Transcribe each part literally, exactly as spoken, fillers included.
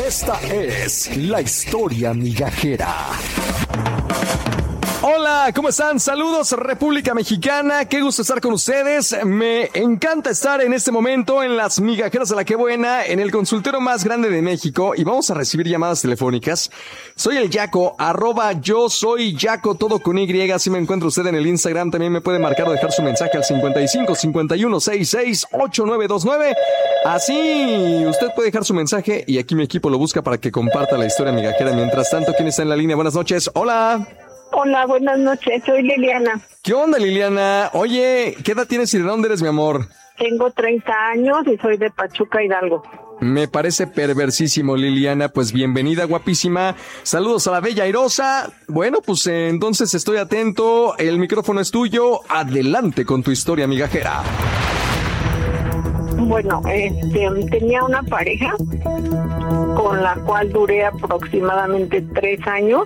Esta es la historia migajera. Hola, ¿cómo están? Saludos, República Mexicana. Qué gusto estar con ustedes. Me encanta estar en este momento en las migajeras de la que buena, en el consultorio más grande de México, y vamos a recibir llamadas telefónicas. Soy el Yaco, arroba yo soy Yaco, todo con Y. Si me encuentra usted en el Instagram, también me puede marcar o dejar su mensaje al cincuenta y cinco, cincuenta y uno, sesenta y seis, ochenta y nueve veintinueve. Así, usted puede dejar su mensaje y aquí mi equipo lo busca para que comparta la historia migajera. Mientras tanto, ¿quién está en la línea? Buenas noches. Hola. Hola, buenas noches, soy Liliana. ¿Qué onda, Liliana? Oye, ¿qué edad tienes y de dónde eres, mi amor? Tengo treinta años y soy de Pachuca, Hidalgo. Me parece perversísimo, Liliana. Pues bienvenida, guapísima. Saludos a la bella airosa. Bueno, pues eh, entonces estoy atento. El micrófono es tuyo. Adelante con tu historia migajera. Bueno, este, tenía una pareja con la cual duré aproximadamente tres años.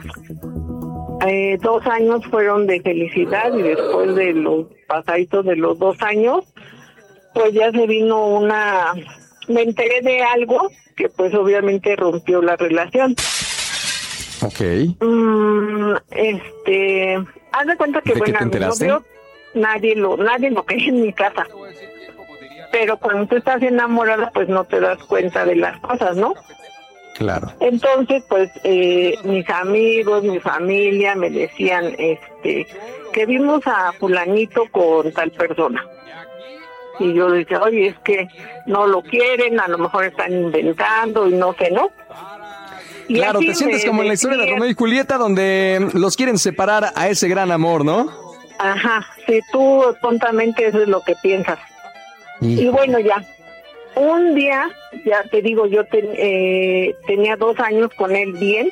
Eh, dos años fueron de felicidad y después de los pasaditos de los dos años, pues ya se vino una... Me enteré de algo que pues obviamente rompió la relación. Ok. Mm, este... Haz de cuenta que, ¿De bueno, qué te a mi enteraste? novio nadie lo, nadie lo quería en mi casa. Pero cuando tú estás enamorada, pues no te das cuenta de las cosas, ¿no? Claro. Entonces, pues, eh, mis amigos, mi familia me decían, este, que vimos a fulanito con tal persona. Y yo decía, oye, es que no lo quieren, a lo mejor están inventando y no sé, ¿no? Y Claro, así te sientes me como en la historia de decían, Romeo y Julieta, donde los quieren separar a ese gran amor, ¿no? ajá, si tú tontamente eso es lo que piensas. Y... Y bueno, ya. Un día, ya te digo, yo ten, eh, tenía dos años con él bien,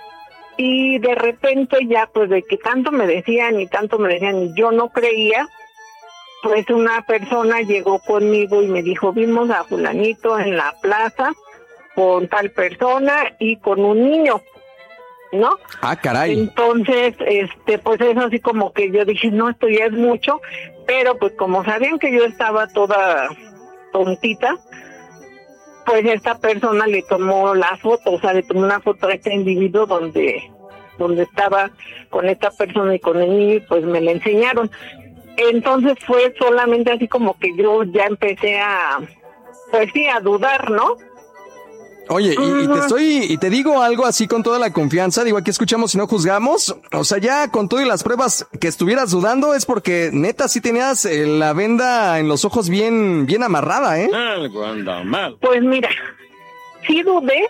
y de repente ya, pues de que tanto me decían y tanto me decían y yo no creía, pues una persona llegó conmigo y me dijo, vimos a fulanito en la plaza con tal persona y con un niño, ¿no? Ah, caray. Entonces, este, pues eso así como que yo dije, no, esto ya es mucho, pero pues como sabían que yo estaba toda tontita, pues esta persona le tomó la foto, o sea, le tomó una foto a este individuo donde donde estaba con esta persona y con el niño, y pues me la enseñaron. Entonces fue solamente así como que yo ya empecé a, pues sí, a dudar, ¿no? Oye, y, y te estoy, y te digo algo así con toda la confianza, digo, aquí escuchamos y no juzgamos, o sea, ya con todo y las pruebas que estuvieras dudando es porque neta sí tenías eh, la venda en los ojos bien, bien amarrada, ¿eh? Algo anda mal. Pues mira, sí dudé,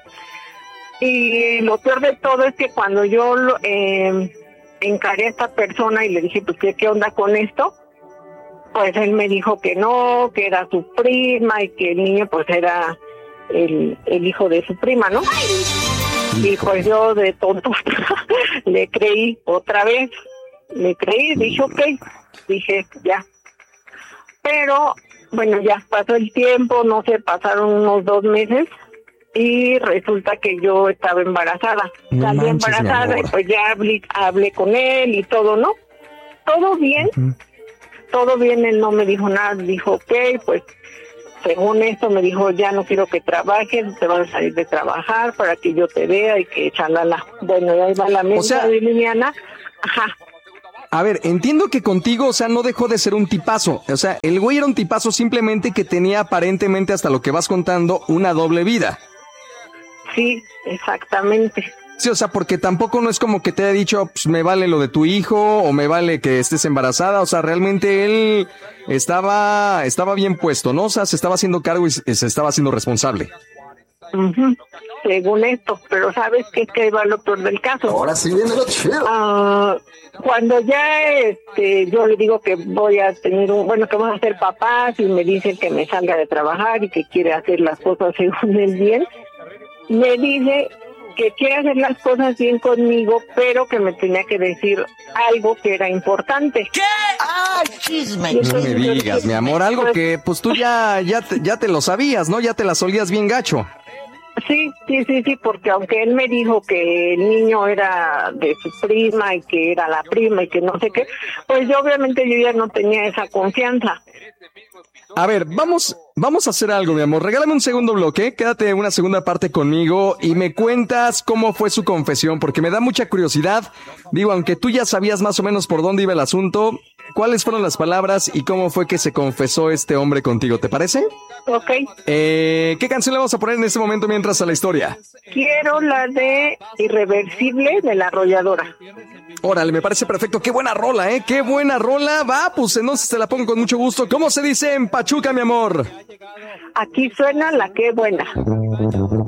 y lo peor de todo es que cuando yo lo, eh, encaré a esta persona y le dije, pues, ¿qué, qué onda con esto? Pues él me dijo que no, que era su prima y que el niño pues era el, el hijo de su prima, ¿no? Y pues yo de tonto le creí otra vez, le creí, dije, ok, dije, ya. Pero, bueno, ya pasó el tiempo, no sé, pasaron unos dos meses y resulta que yo estaba embarazada. No Salí manches, mi embarazada y amor. pues ya hablé, hablé con él y todo, ¿no? Todo bien, Ujú. todo bien, él no me dijo nada, dijo, ok, pues según esto me dijo, ya no quiero que trabajes, te vas a salir de trabajar para que yo te vea y que chalala. Bueno, y ahí va la mesa sea- de Liliana. Ajá. A ver, entiendo que contigo, o sea, no dejó de ser un tipazo. O sea, el güey era un tipazo simplemente que tenía aparentemente, hasta lo que vas contando, una doble vida. Sí, exactamente. Sí, o sea, porque tampoco no es como que te haya dicho, pues me vale lo de tu hijo o me vale que estés embarazada. O sea, realmente él estaba, estaba bien puesto, ¿no? O sea, se estaba haciendo cargo y se se estaba haciendo responsable. Ujú. Según esto, pero ¿sabes qué? Que va lo peor del caso. Ahora sí viene lo chido. Ah, cuando ya este, yo le digo que voy a tener un, bueno, que vamos a ser papás y me dicen que me salga de trabajar y que quiere hacer las cosas según el bien, me dice que quiere hacer las cosas bien conmigo, pero que me tenía que decir algo que era importante. ¿Qué? ¡Ay, chisme! No me digas, mi amor, algo que pues tú ya, ya, te, ya te lo sabías, ¿no? Ya te la solías bien gacho. Sí, sí, sí, sí, porque aunque él me dijo que el niño era de su prima y que era la prima y que no sé qué, pues yo obviamente yo ya no tenía esa confianza. A ver, vamos, vamos a hacer algo, mi amor. Regálame un segundo bloque, quédate una segunda parte conmigo y me cuentas cómo fue su confesión, porque me da mucha curiosidad. Digo, aunque tú ya sabías más o menos por dónde iba el asunto, ¿cuáles fueron las palabras y cómo fue que se confesó este hombre contigo? ¿Te parece? Ok. Eh, ¿qué canción le vamos a poner en este momento mientras a la historia? Quiero la de Irreversible de La Arrolladora. Órale, me parece perfecto. Qué buena rola, ¿eh? Qué buena rola. Va, pues entonces te la pongo con mucho gusto. ¿Cómo se dice en Pachuca, mi amor? Aquí suena La Qué Buena.